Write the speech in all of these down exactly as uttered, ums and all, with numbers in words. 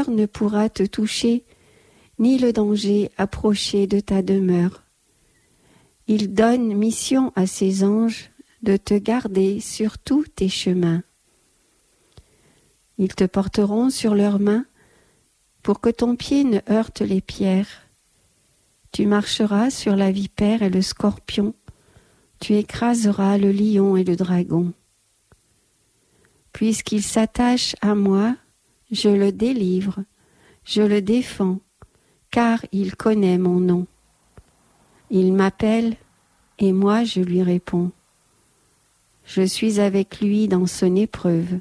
malheur ne pourra te toucher, ni le danger approcher de ta demeure. Il donne mission à ses anges de te garder sur tous tes chemins. Ils te porteront sur leurs mains pour que ton pied ne heurte les pierres. Tu marcheras sur la vipère et le scorpion, tu écraseras le lion et le dragon. Puisqu'il s'attache à moi, je le délivre, je le défends, car il connaît mon nom. Il m'appelle et moi je lui réponds. Je suis avec lui dans son épreuve.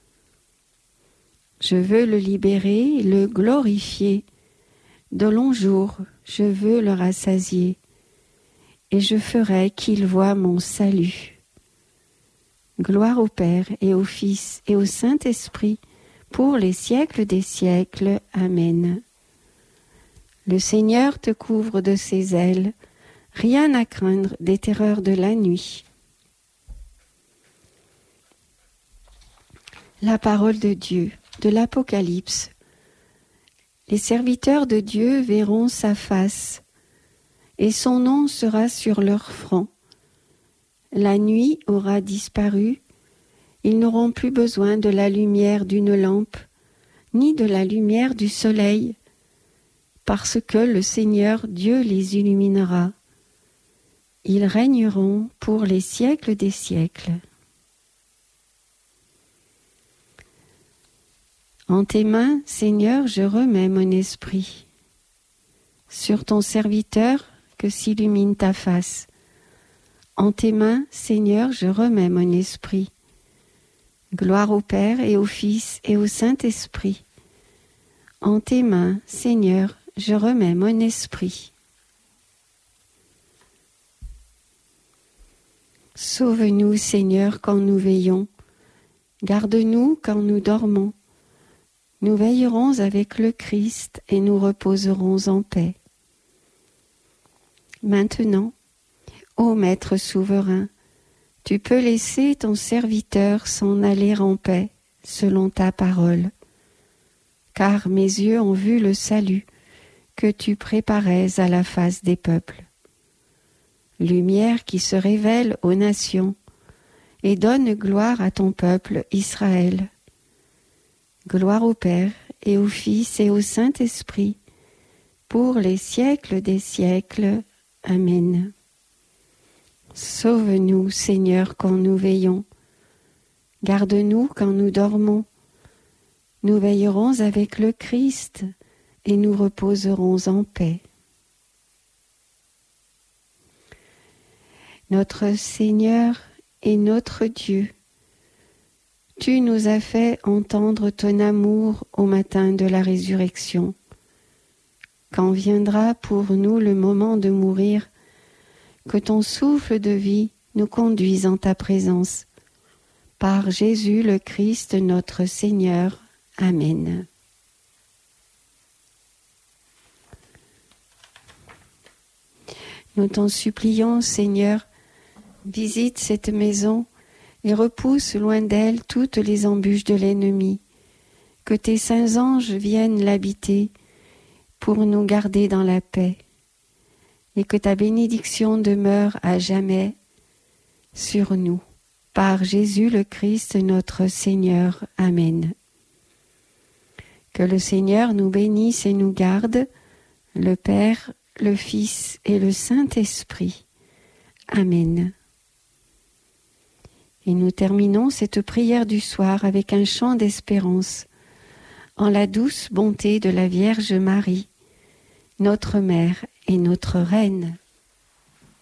Je veux le libérer, le glorifier. De longs jours, je veux le rassasier, et je ferai qu'il voie mon salut. Gloire au Père et au Fils et au Saint-Esprit, pour les siècles des siècles. Amen. Le Seigneur te couvre de ses ailes, rien à craindre des terreurs de la nuit. La parole de Dieu, de l'Apocalypse. Les serviteurs de Dieu verront sa face, et son nom sera sur leur front. La nuit aura disparu, ils n'auront plus besoin de la lumière d'une lampe, ni de la lumière du soleil, parce que le Seigneur Dieu les illuminera. Ils régneront pour les siècles des siècles. En tes mains, Seigneur, je remets mon esprit. Sur ton serviteur, que s'illumine ta face. En tes mains, Seigneur, je remets mon esprit. Gloire au Père et au Fils et au Saint-Esprit. En tes mains, Seigneur, je remets mon esprit. Sauve-nous, Seigneur, quand nous veillons. Garde-nous quand nous dormons. Nous veillerons avec le Christ et nous reposerons en paix. Maintenant, ô Maître souverain, tu peux laisser ton serviteur s'en aller en paix, selon ta parole. Car mes yeux ont vu le salut que tu préparais à la face des peuples. Lumière qui se révèle aux nations et donne gloire à ton peuple Israël. Gloire au Père et au Fils et au Saint-Esprit, pour les siècles des siècles. Amen. Sauve-nous, Seigneur, quand nous veillons. Garde-nous quand nous dormons. Nous veillerons avec le Christ et nous reposerons en paix. Notre Seigneur et notre Dieu, tu nous as fait entendre ton amour au matin de la résurrection. Quand viendra pour nous le moment de mourir, que ton souffle de vie nous conduise en ta présence. Par Jésus le Christ notre Seigneur. Amen. Nous t'en supplions, Seigneur, visite cette maison et repousse loin d'elle toutes les embûches de l'ennemi. Que tes saints anges viennent l'habiter pour nous garder dans la paix, et que ta bénédiction demeure à jamais sur nous. Par Jésus le Christ notre Seigneur. Amen. Que le Seigneur nous bénisse et nous garde, le Père, le Fils et le Saint-Esprit. Amen. Et nous terminons cette prière du soir avec un chant d'espérance, en la douce bonté de la Vierge Marie, notre Mère et notre Reine.